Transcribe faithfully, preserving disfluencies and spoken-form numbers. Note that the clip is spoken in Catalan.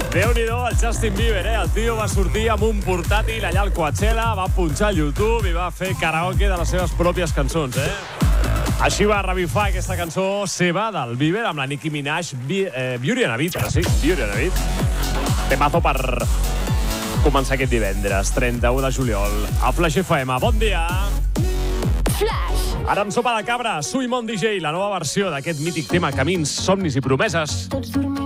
Déu-n'hi-do, el Justin Bieber, eh? El tio va sortir amb un portàtil allà al Coachella, va punxar al YouTube i va fer karaoke de les seves pròpies cançons, eh? Així va revifar aquesta cançó seva del Bieber amb la Nicki Minaj, eh, Beauty and a Beat, sí, Beauty and a Beat. Temazo per començar aquest divendres, trenta-u de juliol. A Flash F M, bon dia! Flash! Ara amb Sopa de Cabra, Suimon D J, la nova versió d'aquest mític tema Camins, somnis i promeses. Tots dormim